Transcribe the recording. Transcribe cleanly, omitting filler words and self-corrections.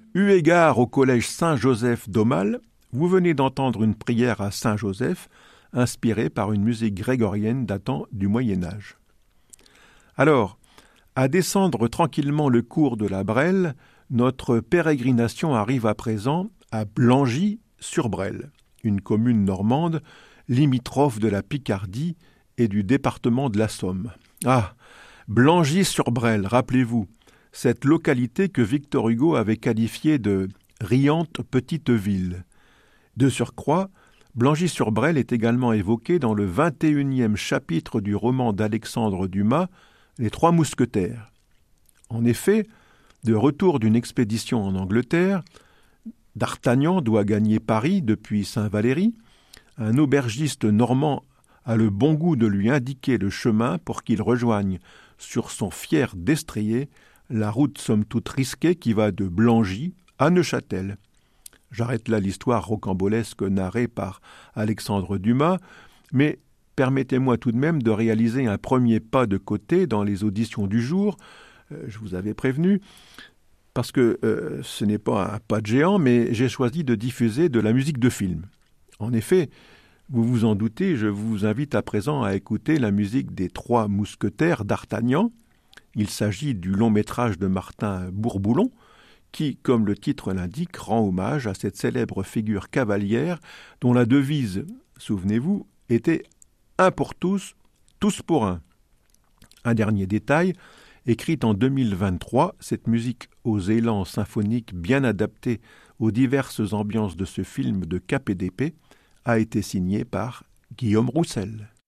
Eu égard au collège Saint-Joseph d'Aumale, vous venez d'entendre une prière à Saint-Joseph, inspirée par une musique grégorienne datant du Moyen-Âge. Alors, à descendre tranquillement le cours de la Brelle, notre pérégrination arrive à présent à Blangy-sur-Brelle, une commune normande limitrophe de la Picardie et du département de la Somme. Ah, Blangy-sur-Brelle, rappelez-vous, cette localité que Victor Hugo avait qualifiée de « riante petite ville ». De surcroît, Blangy-sur-Brelle est également évoqué dans le 21e chapitre du roman d'Alexandre Dumas, Les Trois Mousquetaires. En effet, de retour d'une expédition en Angleterre, D'Artagnan doit gagner Paris depuis Saint-Valery. Un aubergiste normand a le bon goût de lui indiquer le chemin pour qu'il rejoigne sur son fier destrier la route somme toute risquée qui va de Blangy à Neuchâtel. J'arrête là l'histoire rocambolesque narrée par Alexandre Dumas, mais permettez-moi tout de même de réaliser un premier pas de côté dans les auditions du jour. Je vous avais prévenu, parce que ce n'est pas un pas de géant, mais j'ai choisi de diffuser de la musique de film. En effet, vous vous en doutez, je vous invite à présent à écouter la musique des Trois Mousquetaires d'Artagnan. Il s'agit du long-métrage de Martin Bourboulon, qui, comme le titre l'indique, rend hommage à cette célèbre figure cavalière dont la devise, souvenez-vous, était « un pour tous, tous pour un ». Un dernier détail, écrite en 2023, cette musique aux élans symphoniques bien adaptés aux diverses ambiances de ce film de cap et d'épée a été signée par Guillaume Roussel.